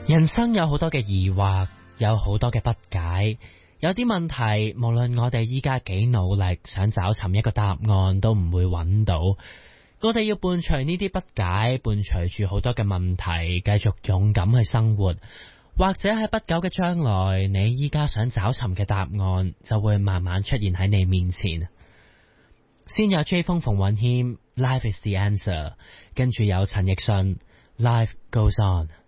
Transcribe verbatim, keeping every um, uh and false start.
人生有好多嘅疑惑，有好多嘅不解，有啲問題無論我哋依家幾努力想找尋一個答案都唔會揾到。我哋要伴隨呢啲不解，伴隨住好多嘅問題，繼續勇敢去生活。或者喺不久嘅將來，你依家想找尋嘅答案就會慢慢出現喺你面前。先有 J 風馮允謙 Life is the answer， 跟住有陳奕迅 Life goes on。